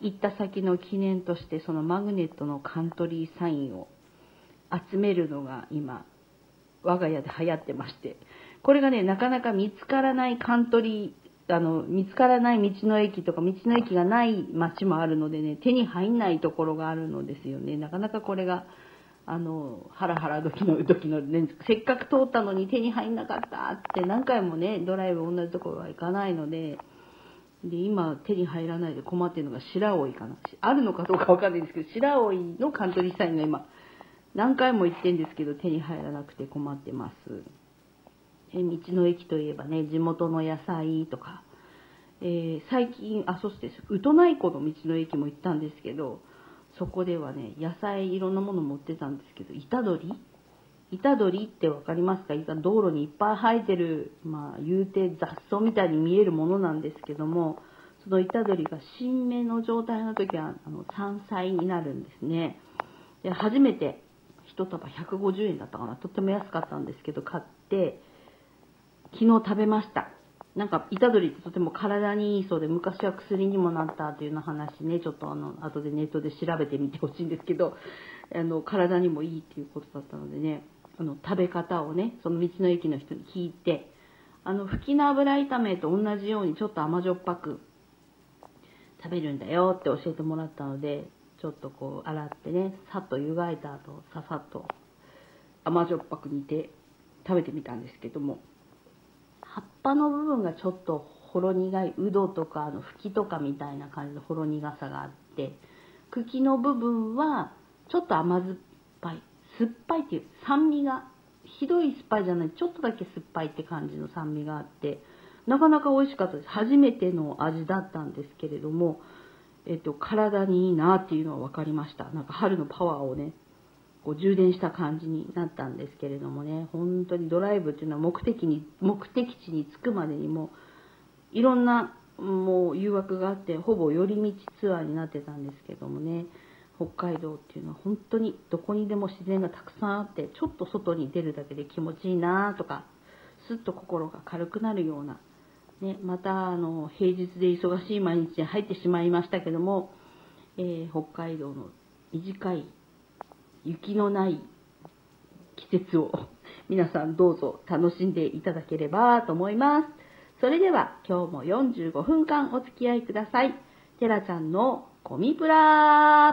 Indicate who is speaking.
Speaker 1: 行った先の記念としてそのマグネットのカントリーサインを集めるのが今我が家で流行ってまして、これがねなかなか見つからないカントリー見つからない道の駅とか道の駅がない町もあるのでね、手に入んないところがあるのですよね。なかなかこれがハラハラ時のね、せっかく通ったのに手に入んなかったって何回もねドライブ同じところは行かないので、今手に入らないで困っているのが白老かな、あるのかどうかわかんないんですけど、白老のカントリーサインが今何回も行ってんですけど手に入らなくて困ってます。道の駅といえばね、地元の野菜とか、最近そしてウトナイ湖の道の駅も行ったんですけど、そこではね野菜いろんなもの持ってたんですけど、板鳥って分かりますか？道路にいっぱい生えてる、言うて雑草みたいに見えるものなんですけども、その板鳥が新芽の状態の時は山菜になるんですね。で初めて1束150円だったかな、とっても安かったんですけど買って昨日食べました。なんか板鳥ってとても体にいいそうで、昔は薬にもなったというような話ね、ちょっと後でネットで調べてみてほしいんですけど、体にもいいっていうことだったのでね、食べ方をねその道の駅の人に聞いて、吹きの油炒めと同じようにちょっと甘じょっぱく食べるんだよって教えてもらったので、ちょっとこう洗ってね、さっと湯がいた後ささっと甘じょっぱく煮て食べてみたんですけども、葉っぱの部分がちょっとほろ苦い、ウドとかフキとかみたいな感じのほろ苦さがあって、茎の部分はちょっと甘酸っぱい、酸っぱいっていう酸味が、ひどい酸っぱいじゃない、ちょっとだけ酸っぱいって感じの酸味があって、なかなか美味しかったです。初めての味だったんですけれども、体にいいなっていうのは分かりました。なんか春のパワーをねこう充電した感じになったんですけれどもね、本当にドライブっていうのは目的地に着くまでにもいろんなもう誘惑があって、ほぼ寄り道ツアーになってたんですけどもね、北海道っていうのは本当にどこにでも自然がたくさんあって、ちょっと外に出るだけで気持ちいいなとか、すっと心が軽くなるような、ね、また平日で忙しい毎日に入ってしまいましたけども、北海道の短い雪のない季節を皆さんどうぞ楽しんでいただければと思います。それでは今日も45分間お付き合いください。テラちゃんのコミプラ。